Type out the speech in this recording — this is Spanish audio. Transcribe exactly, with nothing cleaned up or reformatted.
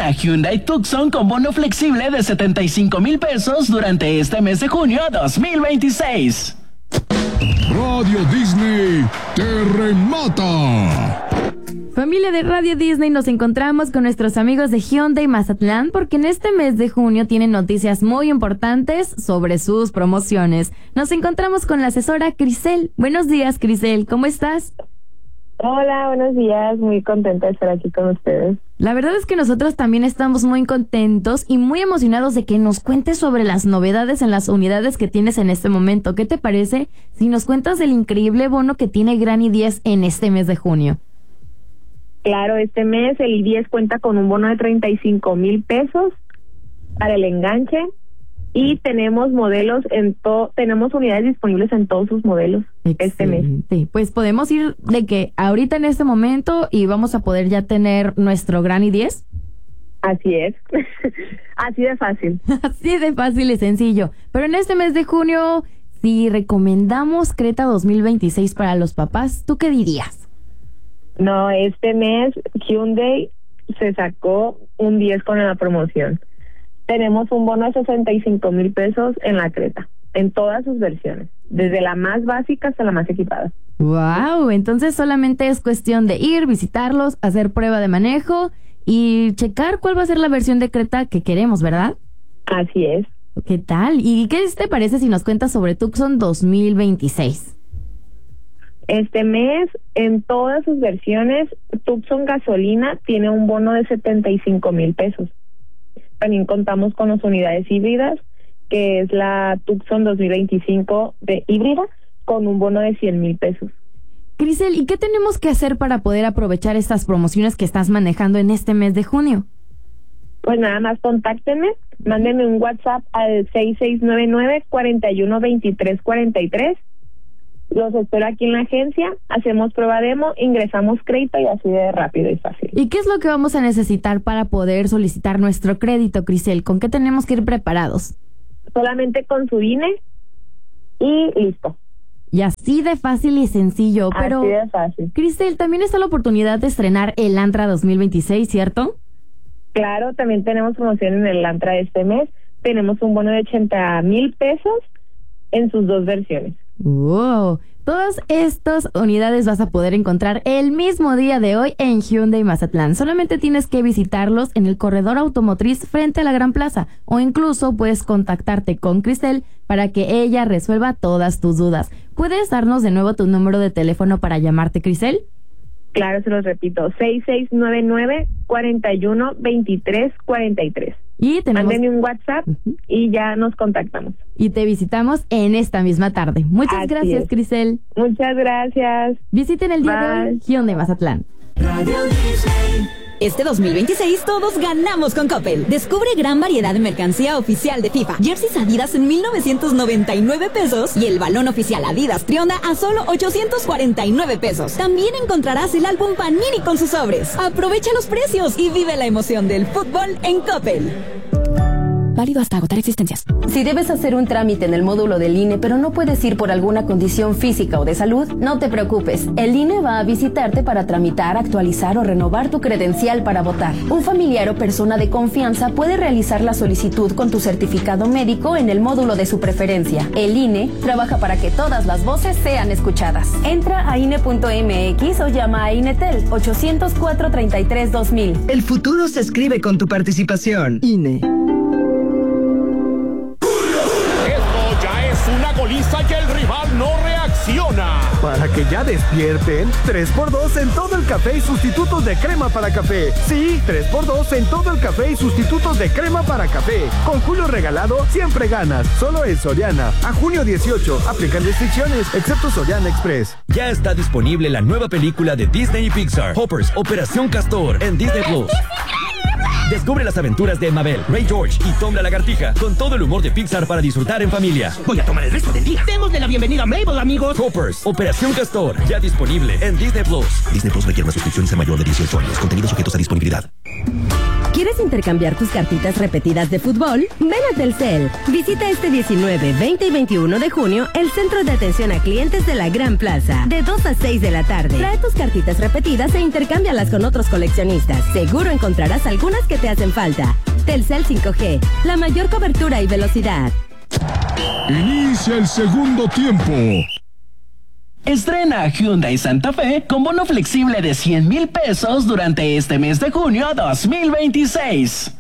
Hyundai Tucson con bono flexible de setenta y cinco mil pesos durante este mes de junio dos mil veintiséis. Radio Disney te remata. Familia de Radio Disney, nos encontramos con nuestros amigos de Hyundai Mazatlán porque en este mes de junio tienen noticias muy importantes sobre sus promociones. Nos encontramos con la asesora Crisel. Buenos días, Crisel, ¿cómo estás? Hola, buenos días, muy contenta de estar aquí con ustedes. La verdad es que nosotros también estamos muy contentos y muy emocionados de que nos cuentes sobre las novedades en las unidades que tienes en este momento. ¿Qué te parece si nos cuentas del increíble bono que tiene Gran I diez en este mes de junio? Claro, este mes el I diez cuenta con un bono de treinta y cinco mil pesos para el enganche y tenemos modelos en todo, tenemos unidades disponibles en todos sus modelos. Excelente. Este mes. Pues podemos ir de que ahorita en este momento y vamos a poder ya tener nuestro Gran I diez. Así es, así de fácil. Así de fácil y sencillo. Pero en este mes de junio, si recomendamos Creta dos mil veintiséis para los papás, ¿tú qué dirías? No, este mes Hyundai se sacó un diez con la promoción. Tenemos un bono de sesenta y cinco mil pesos en la Creta, en todas sus versiones, desde la más básica hasta la más equipada. Wow, entonces solamente es cuestión de ir, visitarlos, hacer prueba de manejo y checar cuál va a ser la versión de Creta que queremos, ¿verdad? Así es. ¿Qué tal? ¿Y qué te parece si nos cuentas sobre Tucson dos mil veintiséis? Este mes, en todas sus versiones, Tucson gasolina tiene un bono de setenta y cinco mil pesos. También contamos con las unidades híbridas, que es la Tucson dos mil veinticinco de híbrida, con un bono de cien mil pesos. Crisel, ¿y qué tenemos que hacer para poder aprovechar estas promociones que estás manejando en este mes de junio? Pues nada más contáctenme, mándenme un WhatsApp al seis seis nueve nueve, cuatro uno dos tres cuatro tres. Los espero aquí en la agencia, hacemos prueba demo, ingresamos crédito y así de rápido y fácil. ¿Y qué es lo que vamos a necesitar para poder solicitar nuestro crédito, Crisel? ¿Con qué tenemos que ir preparados? Solamente con su I N E y listo. Y así de fácil y sencillo, pero... Así de fácil. Crisel, también está la oportunidad de estrenar el Antra dos mil veintiséis, ¿cierto? Claro, también tenemos promoción en el Antra de este mes. Tenemos un bono de ochenta mil pesos en sus dos versiones. Wow, todas estas unidades vas a poder encontrar el mismo día de hoy en Hyundai Mazatlán. Solamente tienes que visitarlos en el corredor automotriz frente a la Gran Plaza o incluso puedes contactarte con Crisel para que ella resuelva todas tus dudas. ¿Puedes darnos de nuevo tu número de teléfono para llamarte, Crisel? Claro, se los repito, seis seis nueve nueve, cuatro uno dos tres cuatro tres. Y tenemos... Mándenme un WhatsApp uh-huh. y ya nos contactamos. Y te visitamos en esta misma tarde. Muchas Así gracias, es. Crisel. Muchas gracias. Visiten el día Bye. de hoy Hyundai Mazatlán. Radio Disney. Este dos mil veintiséis todos ganamos con Coppel. Descubre gran variedad de mercancía oficial de FIFA. Jerseys Adidas en mil novecientos noventa y nueve pesos y el balón oficial Adidas Trionda a solo ochocientos cuarenta y nueve pesos. También encontrarás el álbum Panini con sus sobres. Aprovecha los precios y vive la emoción del fútbol en Coppel. Válido hasta agotar existencias. Si debes hacer un trámite en el módulo del I N E, pero no puedes ir por alguna condición física o de salud, no te preocupes. El I N E va a visitarte para tramitar, actualizar o renovar tu credencial para votar. Un familiar o persona de confianza puede realizar la solicitud con tu certificado médico en el módulo de su preferencia. El I N E trabaja para que todas las voces sean escuchadas. Entra a I N E punto M X o llama a INETEL ochocientos cuatro treinta y tres dos mil. El futuro se escribe con tu participación. I N E. Una goliza y el rival no reacciona. Para que ya despierten, tres por dos en todo el café y sustitutos de crema para café. Sí, tres por dos en todo el café y sustitutos de crema para café. Con julio regalado, siempre ganas. Solo en Soriana. A junio dieciocho, aplican restricciones, excepto Soriana Express. Ya está disponible la nueva película de Disney y Pixar, Hoppers, Operación Castor, en Disney Plus. Descubre las aventuras de Mabel, Ray George y Tom la Lagartija con todo el humor de Pixar para disfrutar en familia. Voy a tomar el resto del día. Démosle la bienvenida a Mabel, amigos. Hoppers, Operación Castor, ya disponible en Disney Plus. Disney Plus requiere una suscripción y ser mayor de dieciocho años. Contenidos sujetos a disponibilidad. ¿Quieres intercambiar tus cartitas repetidas de fútbol? Ven a Telcel. Visita este diecinueve, veinte y veintiuno de junio el Centro de Atención a Clientes de la Gran Plaza, de dos a seis de la tarde. Trae tus cartitas repetidas e intercámbialas con otros coleccionistas. Seguro encontrarás algunas que te hacen falta. Telcel cinco G, la mayor cobertura y velocidad. Inicia el segundo tiempo. Estrena Hyundai Santa Fe con bono flexible de cien mil pesos durante este mes de junio dos mil veintiséis.